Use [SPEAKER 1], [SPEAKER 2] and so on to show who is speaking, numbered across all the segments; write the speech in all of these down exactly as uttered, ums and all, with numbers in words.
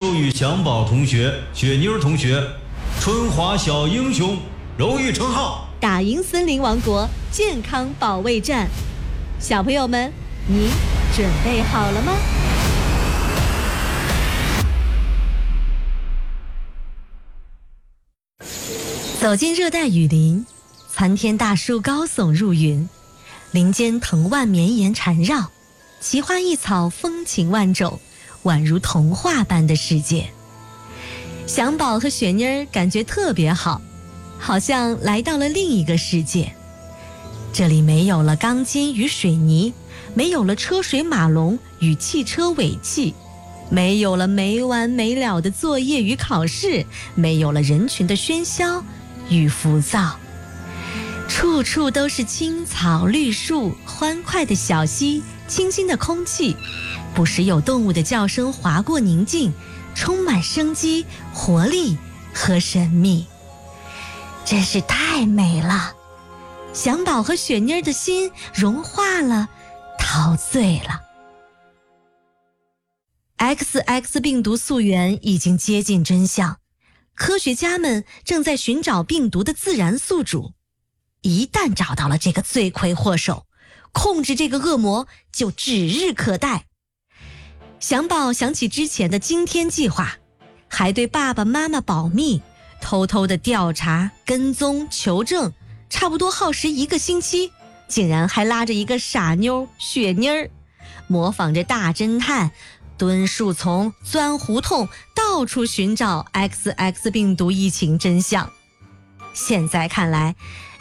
[SPEAKER 1] 祝予小宝同学、雪妮儿同学春华小英雄荣誉称号，
[SPEAKER 2] 打赢森林王国健康保卫战。小朋友们，你准备好了吗？走进热带雨林，参天大树高耸入云，林间藤蔓绵延缠绕，奇花异草风情万种，宛如童话般的世界。小宝和雪妮儿感觉特别好，好像来到了另一个世界。这里没有了钢筋与水泥，没有了车水马龙与汽车尾气，没有了没完没了的作业与考试，没有了人群的喧嚣与浮躁，处处都是青草绿树，欢快的小溪，清新的空气，不时有动物的叫声划过宁静，充满生机、活力和神秘，真是太美了。小宝和雪妮儿的心融化了，陶醉了。X X 病毒溯源已经接近真相，科学家们正在寻找病毒的自然宿主。一旦找到了这个罪魁祸首，控制这个恶魔就指日可待。小宝想起之前的惊天计划，还对爸爸妈妈保密，偷偷的调查、跟踪、求证，差不多耗时一个星期，竟然还拉着一个傻妞雪妮儿，模仿着大侦探，蹲树丛、钻胡同，到处寻找 X X 病毒疫情真相。现在看来，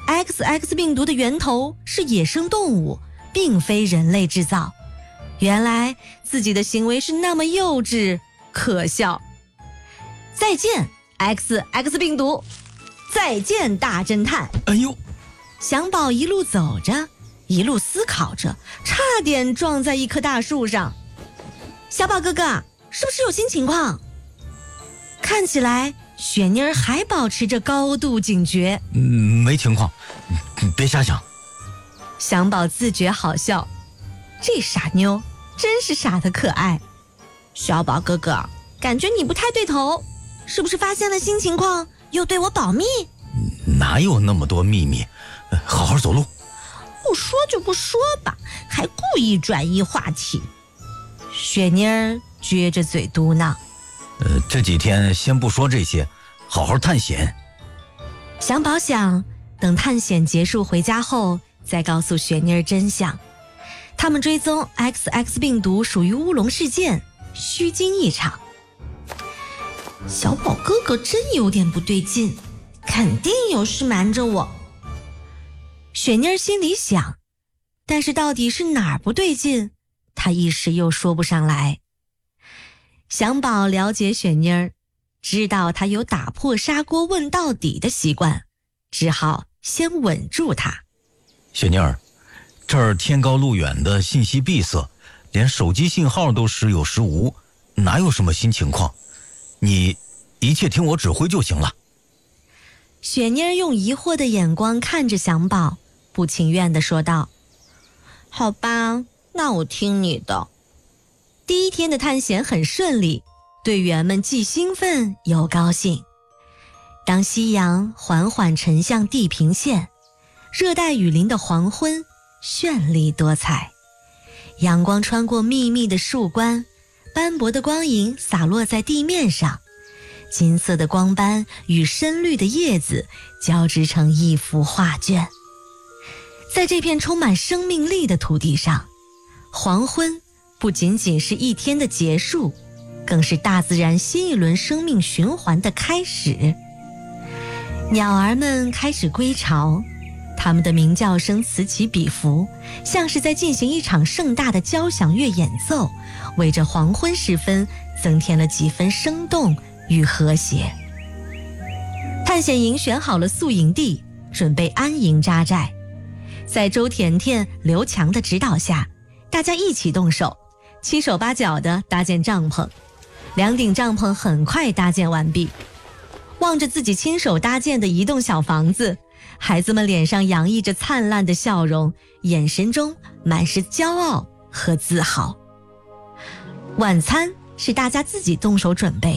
[SPEAKER 2] X X 病毒的源头是野生动物，并非人类制造。原来自己的行为是那么幼稚可笑。再见 X X 病毒，再见大侦探。
[SPEAKER 1] 哎呦，
[SPEAKER 2] 小宝一路走着，一路思考着，差点撞在一棵大树上。小宝哥哥，是不是有新情况？看起来雪妮儿还保持着高度警觉。
[SPEAKER 1] 嗯，没情况，别瞎想。
[SPEAKER 2] 小宝自觉好笑，这傻妞真是傻得可爱。小宝哥哥，感觉你不太对头，是不是发现了新情况，又对我保密？
[SPEAKER 1] 哪有那么多秘密，好好走路。
[SPEAKER 2] 不说就不说吧，还故意转移话题。雪妮儿撅着嘴嘟囔：
[SPEAKER 1] 呃，这几天先不说这些，好好探险。
[SPEAKER 2] 小宝想等探险结束回家后，再告诉雪妮儿真相。他们追踪 X X 病毒属于乌龙事件，虚惊一场。小宝哥哥真有点不对劲，肯定有事瞒着我。雪妮儿心里想，但是到底是哪儿不对劲，她一时又说不上来。小宝了解雪妮儿，知道她有打破砂锅问到底的习惯，只好先稳住她。
[SPEAKER 1] 雪妮儿，这儿天高路远的，信息闭塞，连手机信号都时有时无，哪有什么新情况？你一切听我指挥就行了。
[SPEAKER 2] 雪妮儿用疑惑的眼光看着小宝，不情愿地说道：好吧，那我听你的。第一天的探险很顺利，队员们既兴奋又高兴。当夕阳缓缓沉向地平线，热带雨林的黄昏绚丽多彩，阳光穿过密密的树冠，斑驳的光影洒落在地面上，金色的光斑与深绿的叶子交织成一幅画卷。在这片充满生命力的土地上，黄昏不仅仅是一天的结束，更是大自然新一轮生命循环的开始。鸟儿们开始归巢，它们的鸣叫声此起彼伏，像是在进行一场盛大的交响乐演奏，为这黄昏时分增添了几分生动与和谐。探险营选好了宿营地，准备安营扎寨。在周甜甜、刘强的指导下，大家一起动手，七手八脚地搭建帐篷。两顶帐篷很快搭建完毕。望着自己亲手搭建的一栋小房子，孩子们脸上洋溢着灿烂的笑容，眼神中满是骄傲和自豪。晚餐是大家自己动手准备，